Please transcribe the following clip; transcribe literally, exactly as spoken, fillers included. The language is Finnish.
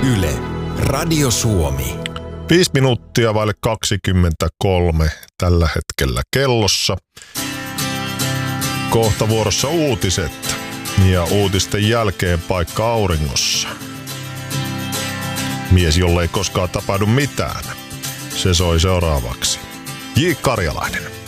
Yle, Radio Suomi. Viisi minuuttia vaille kaksikymmentäkolme tällä hetkellä kellossa. Kohta vuorossa uutiset ja uutisten jälkeen paikka auringossa. Mies, jolle ei koskaan tapahdu mitään. Se soi seuraavaksi. J. Karjalainen.